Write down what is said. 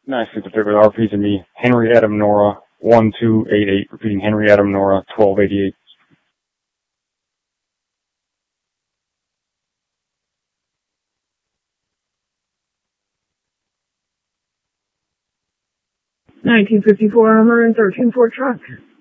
953 with RPs and me, Henry Adam Nora, 1288, repeating Henry Adam Nora, 1288. 1954 Armor and 13 Ford truck.